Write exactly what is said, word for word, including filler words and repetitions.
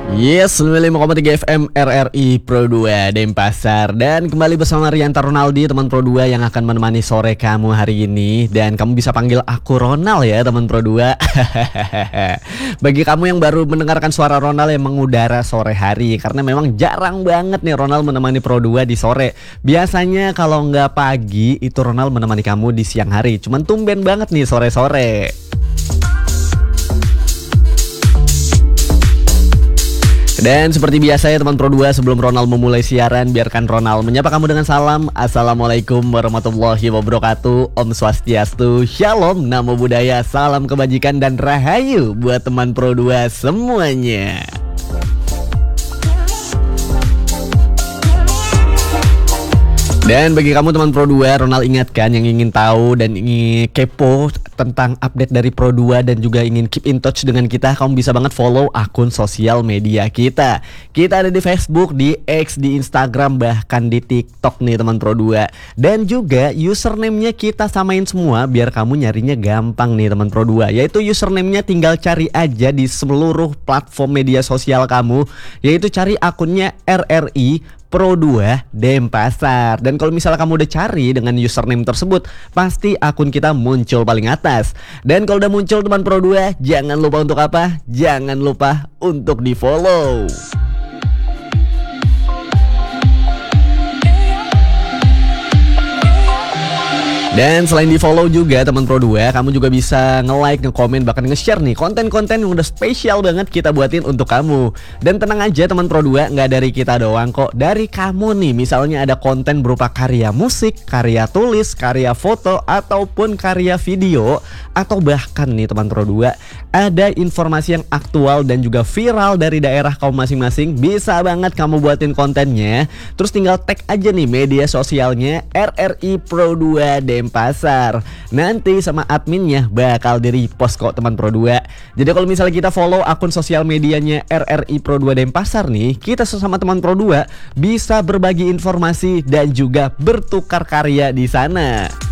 Yes, sembilan puluh lima koma tiga F M R R I Pro dua Denpasar. Dan kembali bersama Rianta Ronaldi, teman Pro dua yang akan menemani sore kamu hari ini. Dan kamu bisa panggil aku Ronald ya teman Pro dua. Bagi kamu yang baru mendengarkan suara Ronald yang mengudara sore hari, karena memang jarang banget nih Ronald menemani Pro dua di sore. Biasanya kalau nggak pagi itu Ronald menemani kamu di siang hari. Cuman tumben banget nih sore-sore. Dan seperti biasa ya teman Pro dua, sebelum Ronald memulai siaran, biarkan Ronald menyapa kamu dengan salam. Assalamualaikum warahmatullahi wabarakatuh. Om Swastiastu, Shalom, Namo Buddhaya, salam kebajikan dan rahayu buat teman Pro dua semuanya. Dan bagi kamu teman Pro dua, Ronald ingatkan yang ingin tahu dan ingin kepo tentang update dari Pro dua dan juga ingin keep in touch dengan kita, kamu bisa banget follow akun sosial media kita. Kita ada di Facebook, di X, di Instagram, bahkan di TikTok nih teman Pro dua. Dan juga username-nya kita samain semua biar kamu nyarinya gampang nih teman Pro dua. Yaitu username-nya tinggal cari aja di seluruh platform media sosial kamu, yaitu cari akunnya R R I Pro dua Denpasar. Dan kalau misalnya kamu udah cari dengan username tersebut, pasti akun kita muncul paling atas. Dan kalau udah muncul teman Pro dua, jangan lupa untuk apa? Jangan lupa untuk di follow. Dan selain di follow juga teman Pro dua, kamu juga bisa nge-like, nge-komen, bahkan nge-share nih konten-konten yang udah spesial banget kita buatin untuk kamu. Dan tenang aja teman Pro dua, nggak dari kita doang kok, dari kamu nih. Misalnya ada konten berupa karya musik, karya tulis, karya foto, ataupun karya video, atau bahkan nih teman Pro dua, ada informasi yang aktual dan juga viral dari daerah kamu masing-masing, bisa banget kamu buatin kontennya. Terus tinggal tag aja nih media sosialnya R R I Pro dua Denpasar. Nanti sama adminnya bakal di repost kok teman Pro dua. Jadi kalau misalnya kita follow akun sosial medianya R R I Pro dua Denpasar nih, kita sesama teman Pro dua bisa berbagi informasi dan juga bertukar karya di sana.